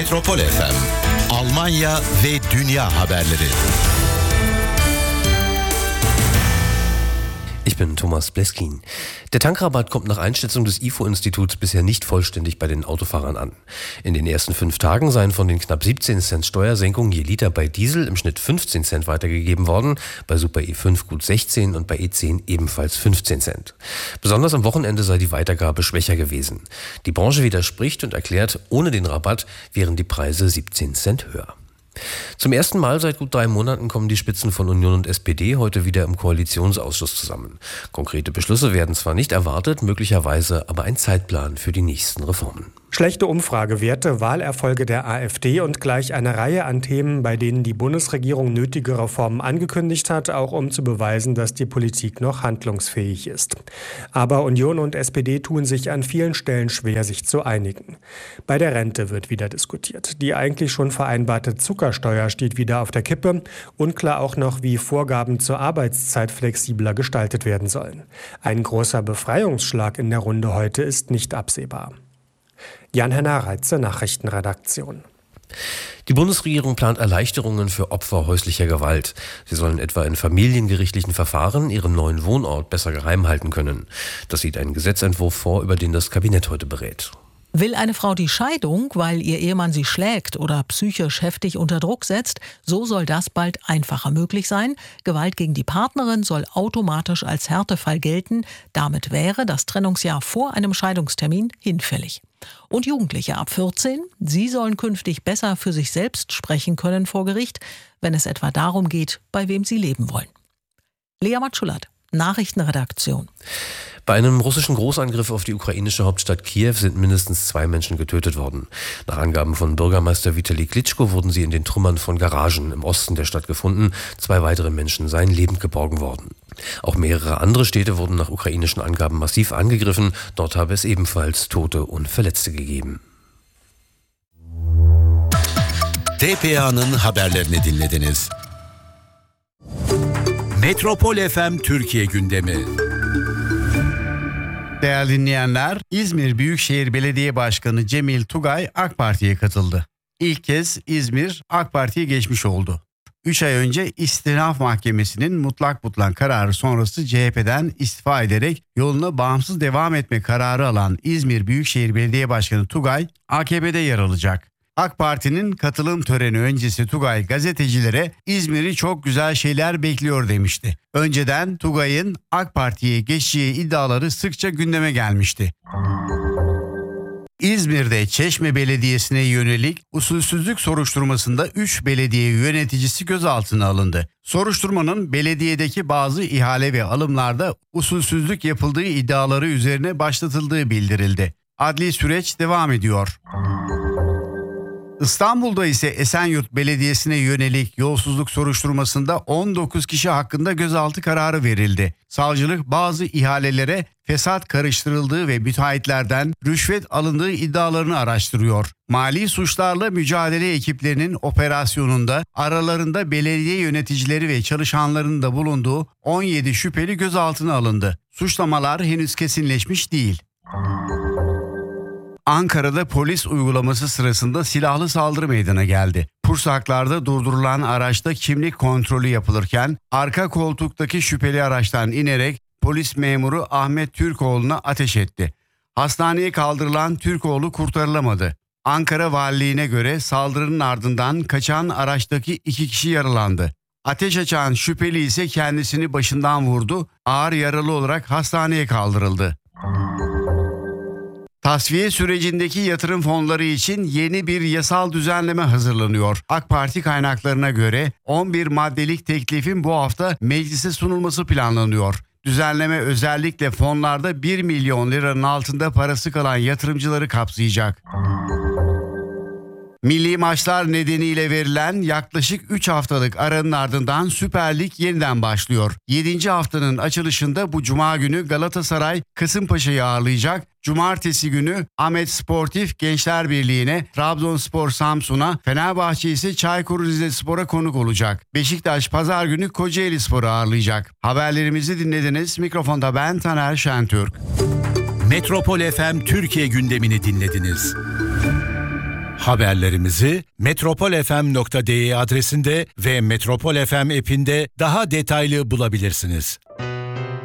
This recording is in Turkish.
Metropol FM, Almanya ve dünya haberleri. Ich bin Thomas Bleskin. Der Tankrabatt kommt nach Einschätzung des IFO-Instituts bisher nicht vollständig bei den Autofahrern an. In den ersten 5 Tagen seien von den knapp 17 Cent Steuersenkung je Liter bei Diesel im Schnitt 15 Cent weitergegeben worden, bei Super E5 gut 16 und bei E10 ebenfalls 15 Cent. Besonders am Wochenende sei die Weitergabe schwächer gewesen. Die Branche widerspricht und erklärt, ohne den Rabatt wären die Preise 17 Cent höher. Zum ersten Mal seit gut 3 Monaten kommen die Spitzen von Union und SPD heute wieder im Koalitionsausschuss zusammen. Konkrete Beschlüsse werden zwar nicht erwartet, möglicherweise aber ein Zeitplan für die nächsten Reformen. Schlechte Umfragewerte, Wahlerfolge der AfD und gleich eine Reihe an Themen, bei denen die Bundesregierung nötige Reformen angekündigt hat, auch um zu beweisen, dass die Politik noch handlungsfähig ist. Aber Union und SPD tun sich an vielen Stellen schwer, sich zu einigen. Bei der Rente wird wieder diskutiert. Die eigentlich schon vereinbarte Zuckersteuer steht wieder auf der Kippe. Unklar auch noch, wie Vorgaben zur Arbeitszeit flexibler gestaltet werden sollen. Ein großer Befreiungsschlag in der Runde heute ist nicht absehbar. Jan-Henner Reitze, Nachrichtenredaktion. Die Bundesregierung plant Erleichterungen für Opfer häuslicher Gewalt. Sie sollen etwa in familiengerichtlichen Verfahren ihren neuen Wohnort besser geheim halten können. Das sieht ein Gesetzentwurf vor, über den das Kabinett heute berät. Will eine Frau die Scheidung, weil ihr Ehemann sie schlägt oder psychisch heftig unter Druck setzt, so soll das bald einfacher möglich sein. Gewalt gegen die Partnerin soll automatisch als Härtefall gelten. Damit wäre das Trennungsjahr vor einem Scheidungstermin hinfällig. Und Jugendliche ab 14, sie sollen künftig besser für sich selbst sprechen können vor Gericht, wenn es etwa darum geht, bei wem sie leben wollen. Lea Matschulat, Nachrichtenredaktion. Bei einem russischen Großangriff auf die ukrainische Hauptstadt Kiew sind mindestens 2 Menschen getötet worden. Nach Angaben von Bürgermeister Vitali Klitschko wurden sie in den Trümmern von Garagen im Osten der Stadt gefunden. 2 weitere Menschen seien lebend geborgen worden. Auch mehrere andere Städte wurden nach ukrainischen Angaben massiv angegriffen. Dort habe es ebenfalls Tote und Verletzte gegeben. TPA'nın haberlerini dinlediniz. Metropol FM Türkiye gündemi. Değerli dinleyenler, İzmir Büyükşehir Belediye Başkanı Cemil Tugay AK Parti'ye katıldı. İlk kez İzmir AK Parti'ye geçmiş oldu. 3 ay önce İstinaf Mahkemesi'nin mutlak kararı sonrası CHP'den istifa ederek yoluna bağımsız devam etme kararı alan İzmir Büyükşehir Belediye Başkanı Tugay AKP'de yer alacak. AK Parti'nin katılım töreni öncesi Tugay gazetecilere İzmir'i çok güzel şeyler bekliyor demişti. Önceden Tugay'ın AK Parti'ye geçeceği iddiaları sıkça gündeme gelmişti. İzmir'de Çeşme Belediyesi'ne yönelik usulsüzlük soruşturmasında 3 belediye yöneticisi gözaltına alındı. Soruşturmanın belediyedeki bazı ihale ve alımlarda usulsüzlük yapıldığı iddiaları üzerine başlatıldığı bildirildi. Adli süreç devam ediyor. İstanbul'da ise Esenyurt Belediyesi'ne yönelik yolsuzluk soruşturmasında 19 kişi hakkında gözaltı kararı verildi. Savcılık bazı ihalelere fesat karıştırıldığı ve müteahhitlerden rüşvet alındığı iddialarını araştırıyor. Mali suçlarla mücadele ekiplerinin operasyonunda aralarında belediye yöneticileri ve çalışanların da bulunduğu 17 şüpheli gözaltına alındı. Suçlamalar henüz kesinleşmiş değil. Ankara'da polis uygulaması sırasında silahlı saldırı meydana geldi. Pursaklar'da durdurulan araçta kimlik kontrolü yapılırken arka koltuktaki şüpheli araçtan inerek polis memuru Ahmet Türkoğlu'na ateş etti. Hastaneye kaldırılan Türkoğlu kurtarılamadı. Ankara Valiliğine göre saldırının ardından kaçan araçtaki 2 kişi yaralandı. Ateş açan şüpheli ise kendisini başından vurdu, ağır yaralı olarak hastaneye kaldırıldı. Tasfiye sürecindeki yatırım fonları için yeni bir yasal düzenleme hazırlanıyor. AK Parti kaynaklarına göre 11 maddelik teklifin bu hafta meclise sunulması planlanıyor. Düzenleme özellikle fonlarda 1 milyon liranın altında parası kalan yatırımcıları kapsayacak. Milli maçlar nedeniyle verilen yaklaşık 3 haftalık aranın ardından Süper Lig yeniden başlıyor. 7. haftanın açılışında bu cuma günü Galatasaray Kasımpaşa'yı ağırlayacak. Cumartesi günü Ahmet Sportif Gençler Birliği'ne, Trabzonspor Samsun'a, Fenerbahçe ise Çaykur Rizespor'a konuk olacak. Beşiktaş pazar günü Kocaelispor'u ağırlayacak. Haberlerimizi dinlediniz. Mikrofonda ben Taner Şentürk. Metropol FM Türkiye gündemini dinlediniz. Haberlerimizi metropolfm.de adresinde ve Metropol FM app'inde daha detaylı bulabilirsiniz.